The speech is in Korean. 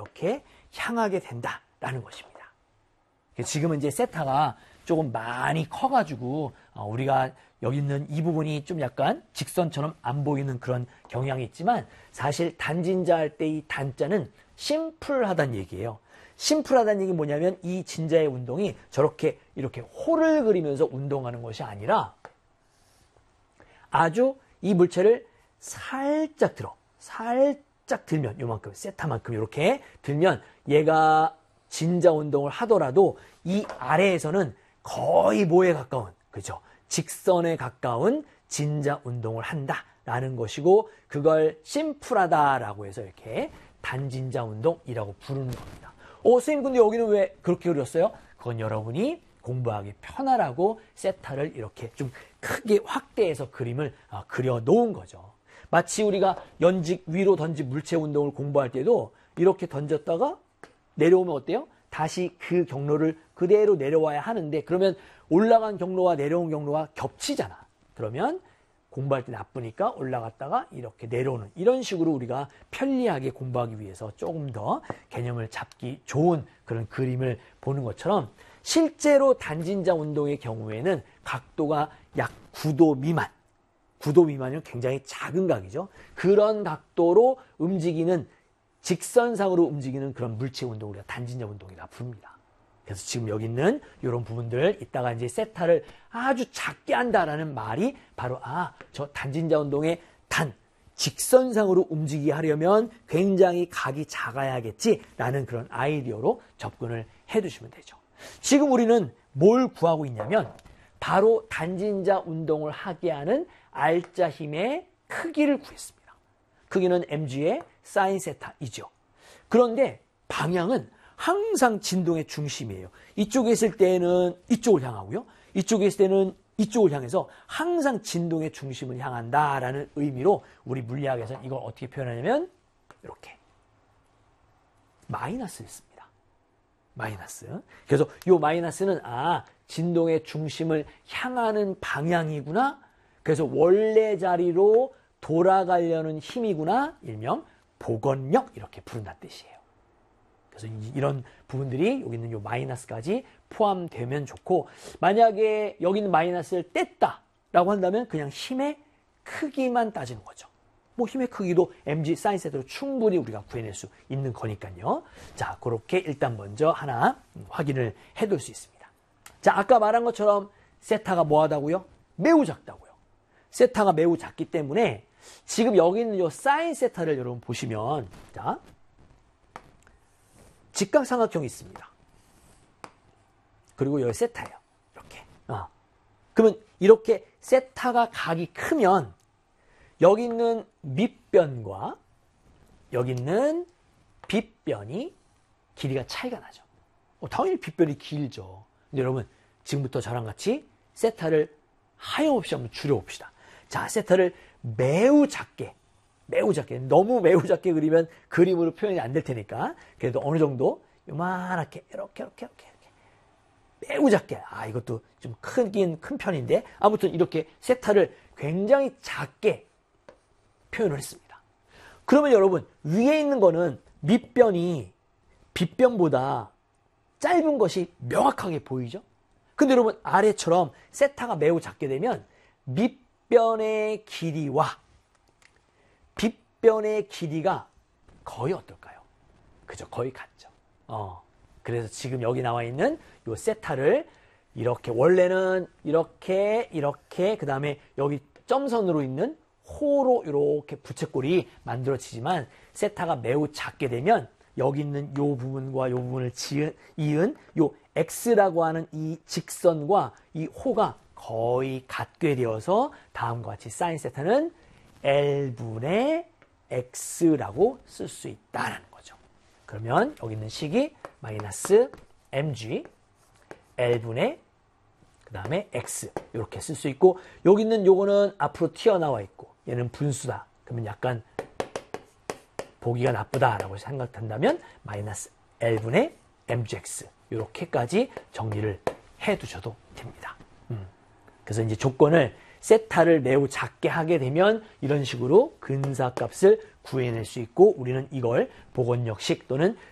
이렇게 향하게 된다라는 것입니다. 지금은 이제 세타가 조금 많이 커가지고 우리가 여기 있는 이 부분이 좀 약간 직선처럼 안 보이는 그런 경향이 있지만 사실 단진자 할 때 이 단자는 심플하다는 얘기예요. 심플하다는 얘기는 뭐냐면 이 진자의 운동이 저렇게 이렇게 홀을 그리면서 운동하는 것이 아니라 아주 이 물체를 살짝 들면 요만큼 세타만큼 이렇게 들면 얘가 진자 운동을 하더라도 이 아래에서는 거의 뭐에 가까운 그죠? 직선에 가까운 진자 운동을 한다라는 것이고 그걸 심플하다라고 해서 이렇게 단진자 운동이라고 부르는 겁니다. 선생님 근데 여기는 왜 그렇게 그렸어요? 그건 여러분이 공부하기 편하라고 세타를 이렇게 좀 크게 확대해서 그림을 그려 놓은 거죠. 마치 우리가 연직 위로 던진 물체 운동을 공부할 때도 이렇게 던졌다가 내려오면 어때요? 다시 그 경로를 그대로 내려와야 하는데 그러면 올라간 경로와 내려온 경로가 겹치잖아. 그러면 공부할 때 나쁘니까 올라갔다가 이렇게 내려오는 이런 식으로 우리가 편리하게 공부하기 위해서 조금 더 개념을 잡기 좋은 그런 그림을 보는 것처럼 실제로 단진자 운동의 경우에는 각도가 약 9도 미만 9도 미만이면 굉장히 작은 각이죠. 그런 각도로 움직이는 직선상으로 움직이는 그런 물체 운동을 우리가 단진자 운동이라 부릅니다. 그래서 지금 여기 있는 이런 부분들 이따가 이제 세타를 아주 작게 한다라는 말이 바로 저 단진자 운동의 직선상으로 움직이게 하려면 굉장히 각이 작아야겠지라는 그런 아이디어로 접근을 해두시면 되죠. 지금 우리는 뭘 구하고 있냐면 바로 단진자 운동을 하게 하는 알자 힘의 크기를 구했습니다. 크기는 mg의 사인 세타이죠. 그런데 방향은 항상 진동의 중심이에요. 이쪽에 있을 때는 이쪽을 향하고요. 이쪽에 있을 때는 이쪽을 향해서 항상 진동의 중심을 향한다라는 의미로 우리 물리학에서는 이걸 어떻게 표현하냐면 이렇게 마이너스를 씁니다. 마이너스. 그래서 이 마이너스는 진동의 중심을 향하는 방향이구나. 그래서 원래 자리로 돌아가려는 힘이구나. 일명 복원력 이렇게 부른다는 뜻이에요. 그래서 이런 부분들이 여기 있는 이 마이너스까지 포함되면 좋고 만약에 여기 있는 마이너스를 뗐다라고 한다면 그냥 힘의 크기만 따지는 거죠. 뭐 힘의 크기도 mg 사인 세타로 충분히 우리가 구해낼 수 있는 거니까요. 자, 그렇게 일단 먼저 하나 확인을 해둘 수 있습니다. 자, 아까 말한 것처럼 세타가 뭐하다고요? 매우 작다고요. 세타가 매우 작기 때문에 지금 여기 있는 이 사인 세타를 여러분 보시면 자, 직각삼각형이 있습니다. 그리고 여기 세타예요. 이렇게. 그러면 이렇게 세타가 각이 크면 여기 있는 밑변과 여기 있는 빗변이 길이가 차이가 나죠. 당연히 빗변이 길죠. 근데 여러분 지금부터 저랑 같이 세타를 하염없이 한번 줄여봅시다. 자, 세타를 매우 작게 너무 매우 작게 그리면 그림으로 표현이 안 될 테니까 그래도 어느 정도 요만하게 이렇게 매우 작게 이것도 좀 크긴 큰 편인데 아무튼 이렇게 세타를 굉장히 작게 표현을 했습니다. 그러면 여러분 위에 있는 거는 밑변이 빗변보다 짧은 것이 명확하게 보이죠? 근데 여러분 아래처럼 세타가 매우 작게 되면 밑변의 길이와 빗변의 길이가 거의 어떨까요? 그죠? 거의 같죠. 그래서 지금 여기 나와 있는 요 세타를 이렇게 원래는 이렇게 그 다음에 여기 점선으로 있는 호로 이렇게 부채꼴이 만들어지지만 세타가 매우 작게 되면 여기 있는 요 부분과 요 부분을 이은 요 x라고 하는 이 직선과 이 호가 거의 같게 되어서 다음과 같이 사인 세타는 L분의 X라고 쓸 수 있다는 거죠. 그러면 여기 있는 식이 마이너스 mg L분의 그 다음에 X 이렇게 쓸 수 있고 여기 있는 요거는 앞으로 튀어나와 있고 얘는 분수다. 그러면 약간 보기가 나쁘다라고 생각한다면 마이너스 L분의 mgx 이렇게까지 정리를 해두셔도 됩니다. 그래서 이제 조건을 세타를 매우 작게 하게 되면 이런 식으로 근사값을 구해낼 수 있고 우리는 이걸 복원역식 또는